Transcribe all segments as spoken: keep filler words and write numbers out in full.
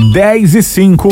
dez e cinco.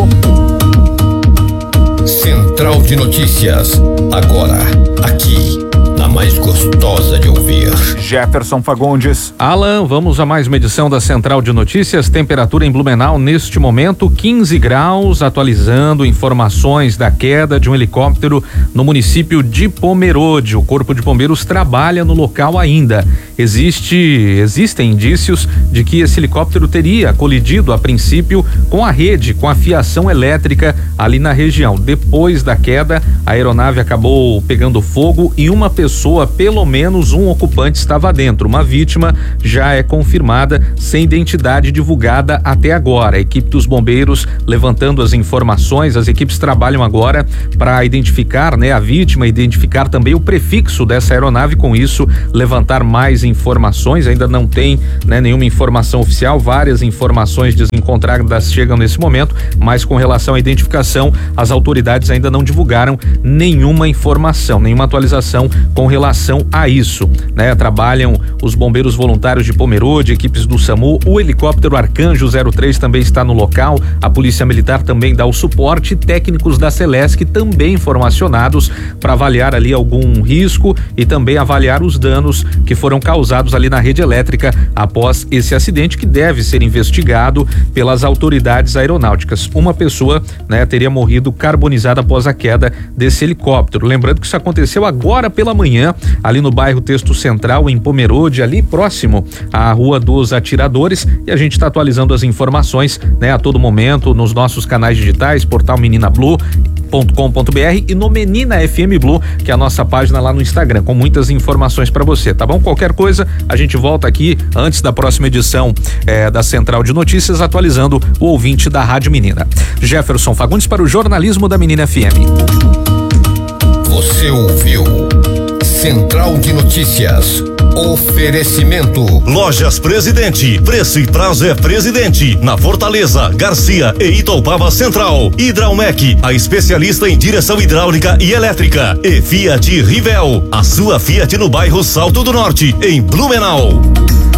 Central de Notícias, agora, aqui, na mais gostosa de ouvir. Jefferson Fagundes. Alan, vamos a mais uma edição da Central de Notícias. Temperatura em Blumenau neste momento quinze graus, atualizando informações da queda de um helicóptero no município de Pomerode. O Corpo de Bombeiros trabalha no local ainda. Existe, existem indícios de que esse helicóptero teria colidido a princípio com a rede, com a fiação elétrica ali na região. Depois da queda, a aeronave acabou pegando fogo e uma pessoa, pelo menos um ocupante, estava dentro. Uma vítima já é confirmada, sem identidade divulgada até agora. A equipe dos bombeiros levantando as informações, as equipes trabalham agora para identificar, né, a vítima, identificar também o prefixo dessa aeronave, com isso levantar mais informações. Ainda não tem, né, nenhuma informação oficial, várias informações desencontradas chegam nesse momento, mas com relação à identificação, as autoridades ainda não divulgaram nenhuma informação, nenhuma atualização com relação a isso, né? Trabalham os bombeiros voluntários de Pomerode, equipes do SAMU, o helicóptero Arcanjo zero três também está no local, a Polícia Militar também dá o suporte, técnicos da Celesc também foram acionados para avaliar ali algum risco e também avaliar os danos que foram causados ali na rede elétrica após esse acidente, que deve ser investigado pelas autoridades aeronáuticas. Uma pessoa, né, teria morrido carbonizada após a queda desse helicóptero. Lembrando que isso aconteceu agora pela manhã, ali no bairro Texto Central, em Pomerode, ali próximo à Rua dos Atiradores, e a gente está atualizando as informações, né, a todo momento nos nossos canais digitais, portal menina blue ponto com ponto br e no Menina F M Blue, que é a nossa página lá no Instagram, com muitas informações para você, tá bom? Qualquer coisa, a gente volta aqui antes da próxima edição eh, da Central de Notícias, atualizando o ouvinte da Rádio Menina. Jefferson Fagundes para o jornalismo da Menina F M. Você ouviu Central de Notícias. Oferecimento Lojas Presidente, preço e prazo é Presidente, na Fortaleza, Garcia e Itaupava Central. Hidraumec, a especialista em direção hidráulica e elétrica. E Fiat Rivel, a sua Fiat no bairro Salto do Norte, em Blumenau.